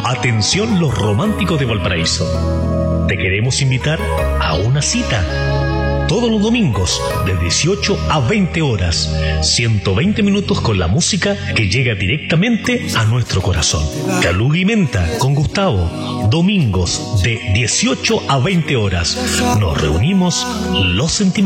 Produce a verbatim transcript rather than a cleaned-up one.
Atención los románticos de Valparaíso. Te queremos invitar a una cita. Todos los domingos, de dieciocho a veinte horas, ciento veinte minutos con la música que llega directamente a nuestro corazón. Caluga y Menta con Gustavo. Domingos, de dieciocho a veinte horas. Nos reunimos los sentimentales.